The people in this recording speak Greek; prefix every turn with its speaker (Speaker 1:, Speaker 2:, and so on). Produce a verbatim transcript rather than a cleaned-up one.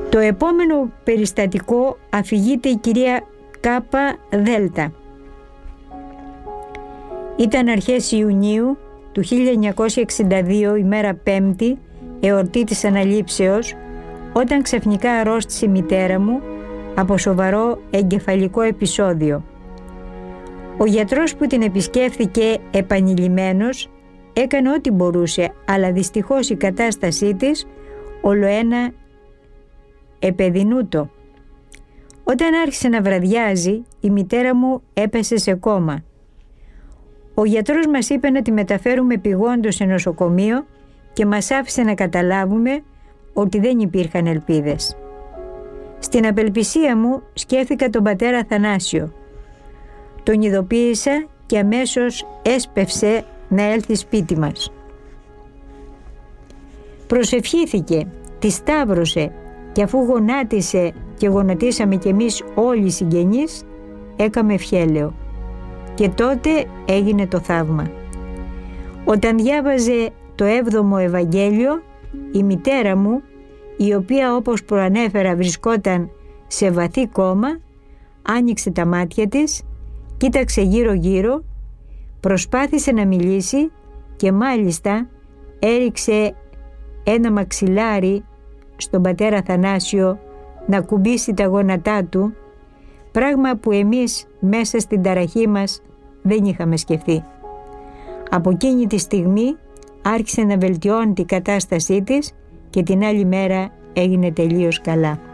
Speaker 1: Το επόμενο περιστατικό αφηγείται η κυρία Κάπα Δέλτα. Ήταν αρχές Ιουνίου του χίλια εννιακόσια εξήντα δύο, ημέρα Πέμπτη, εορτή της Αναλήψεως, όταν ξαφνικά αρρώστησε η μητέρα μου από σοβαρό εγκεφαλικό επεισόδιο. Ο γιατρός που την επισκέφθηκε επανειλημμένος έκανε ό,τι μπορούσε, αλλά δυστυχώς η κατάστασή της ολοένα επεδινούτο. Όταν άρχισε να βραδιάζει, η μητέρα μου έπεσε σε κόμμα. Ο γιατρός μας είπε να τη μεταφέρουμε επειγόντως σε νοσοκομείο και μας άφησε να καταλάβουμε ότι δεν υπήρχαν ελπίδες. Στην απελπισία μου σκέφτηκα τον πατέρα Θανάσιο. Τον ειδοποίησα και αμέσως έσπευσε να έλθει σπίτι μας. Προσευχήθηκε, τη σταύρωσε και αφού γονάτισε και γονατίσαμε κι εμείς όλοι οι συγγενείς, έκαμε ευχέλαιο. Και τότε έγινε το θαύμα. Όταν διάβαζε το έβδομο Ευαγγέλιο, η μητέρα μου, η οποία όπως προανέφερα βρισκόταν σε βαθύ κόμμα, άνοιξε τα μάτια της, κοίταξε γύρω γύρω, προσπάθησε να μιλήσει και μάλιστα έριξε ένα μαξιλάρι στον πατέρα Θανάσιο να κουμπίσει τα γόνατά του, πράγμα που εμείς μέσα στην ταραχή μας δεν είχαμε σκεφτεί. Από εκείνη τη στιγμή άρχισε να βελτιώνει την κατάστασή της και την άλλη μέρα έγινε τελείως καλά.